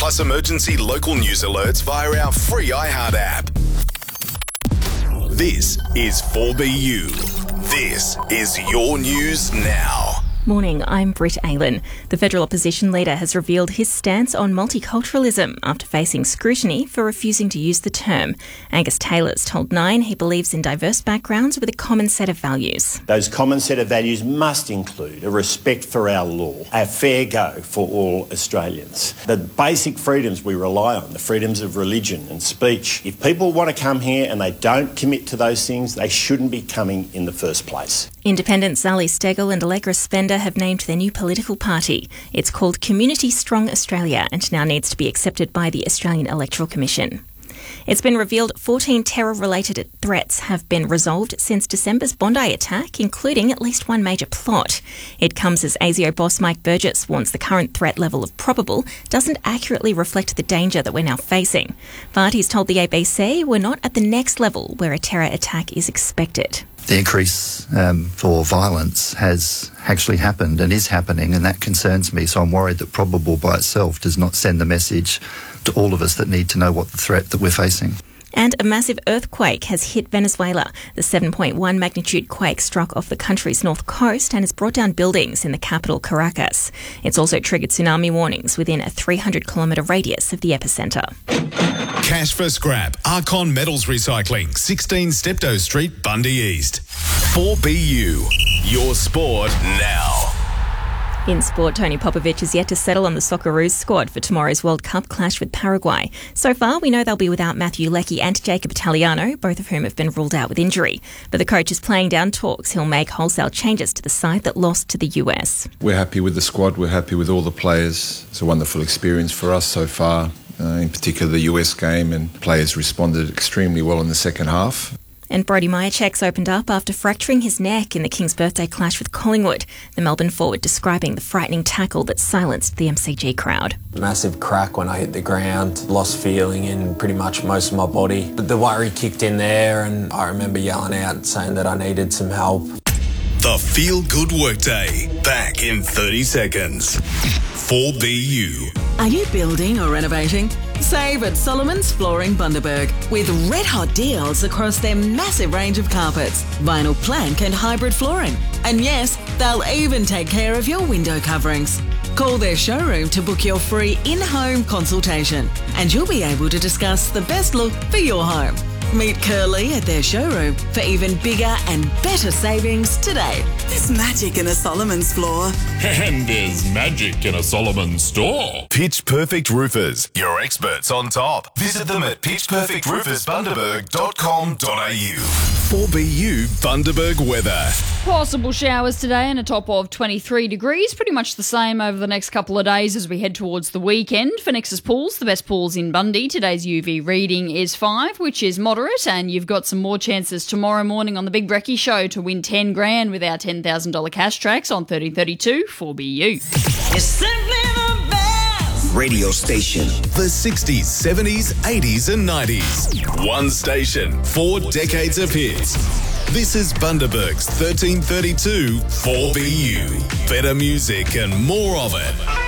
plus emergency local news alerts via our free iHeart app. This is 4BU. This is your news now. Morning, I'm Britt Aylen. The federal opposition leader has revealed his stance on multiculturalism after facing scrutiny for refusing to use the term. Angus Taylor's told Nine he believes in diverse backgrounds with a common set of values. Those common set of values must include a respect for our law, a fair go for all Australians. The basic freedoms we rely on, the freedoms of religion and speech. If people want to come here and they don't commit to those things, they shouldn't be coming in the first place. Independents Zali Steggall and Allegra Spender have named their new political party. It's called Community Strong Australia and now needs to be accepted by the Australian Electoral Commission. It's been revealed 14 terror-related threats have been resolved since December's Bondi attack, including at least one major plot. It comes as ASIO boss Mike Burgess warns the current threat level of probable doesn't accurately reflect the danger that we're now facing. But he's told the ABC we're not at the next level where a terror attack is expected. The increase for violence has actually happened and is happening, and that concerns me. So I'm worried that probable by itself does not send the message to all of us that need to know what the threat that we're facing. And a massive earthquake has hit Venezuela. The 7.1 magnitude quake struck off the country's north coast and has brought down buildings in the capital, Caracas. It's also triggered tsunami warnings within a 300-kilometre radius of the epicentre. Cash for scrap. Archon Metals Recycling, 16 Steptoe Street, Bundy East. 4BU, your sport now. In sport, Tony Popovic is yet to settle on the Socceroos squad for tomorrow's World Cup clash with Paraguay. So far, we know they'll be without Matthew Leckie and Jacob Italiano, both of whom have been ruled out with injury. But the coach is playing down talks he'll make wholesale changes to the side that lost to the US. We're happy with the squad. We're happy with all the players. It's a wonderful experience for us so far, in particular the US game, and players responded extremely well in the second half. And Brody Myercheck's opened up after fracturing his neck in the King's birthday clash with Collingwood. The Melbourne forward describing the frightening tackle that silenced the MCG crowd. Massive crack when I hit the ground, lost feeling in pretty much most of my body. But the worry kicked in there and I remember yelling out saying that I needed some help. The Feel Good Workday, back in 30 seconds. 4BU. Are you building or renovating? Save at Solomon's Flooring Bundaberg with red-hot deals across their massive range of carpets, vinyl plank and hybrid flooring. And yes, they'll even take care of your window coverings. Call their showroom to book your free in-home consultation and you'll be able to discuss the best look for your home. Meet Curly at their showroom for even bigger and better savings today. There's magic in a Solomon's floor. And there's magic in a Solomon's store. Pitch Perfect Roofers, your experts on top. Visit them at pitchperfectroofersbundaberg.com.au. 4BU Bundaberg weather. Possible showers today and a top of 23 degrees. Pretty much the same over the next couple of days as we head towards the weekend. For Nexus Pools, the best pools in Bundy, today's UV reading is 5, which is moderate, and you've got some more chances tomorrow morning on the Big Brekkie Show to win 10 grand with our $10,000 cash tracks on 1332 4BU. You're simply the best Radio station. The 60s, 70s, 80s and 90s. One station, 4 decades of hits. This is Bundaberg's 1332 4BU. Better music and more of it.